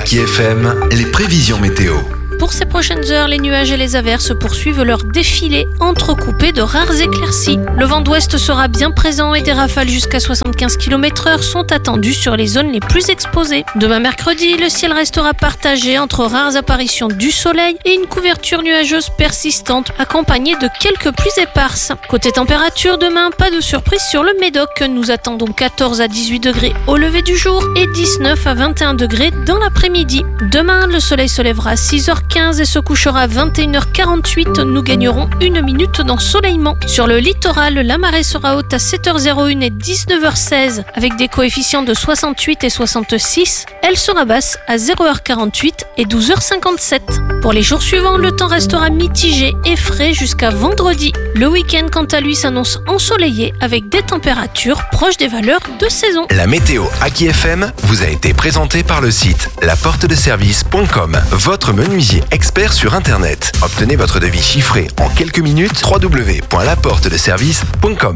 Aki FM, les prévisions météo. Pour ces prochaines heures, les nuages et les averses poursuivent leur défilé entrecoupé de rares éclaircies. Le vent d'ouest sera bien présent et des rafales jusqu'à 75 km/h sont attendues sur les zones les plus exposées. Demain mercredi, le ciel restera partagé entre rares apparitions du soleil et une couverture nuageuse persistante accompagnée de quelques pluies éparses. Côté température, demain, pas de surprise sur le Médoc. Nous attendons 14 à 18 degrés au lever du jour et 19 à 21 degrés dans l'après-midi. Demain, le soleil se lèvera à 6h15 et se couchera à 21h48. Nous gagnerons 1 minute d'ensoleillement. Sur le littoral, la marée sera haute à 7h01 et 19h16 avec des coefficients de 68 et 66. Elle sera basse à 0h48 et 12h57. Pour les jours suivants, le temps restera mitigé et frais jusqu'à vendredi. Le week-end, quant à lui, s'annonce ensoleillé avec des températures proches des valeurs de saison. La météo Aki FM vous a été présentée par le site laportedeservice.com, votre menuisier expert sur Internet. Obtenez votre devis chiffré en quelques minutes. www.laportedeservice.com.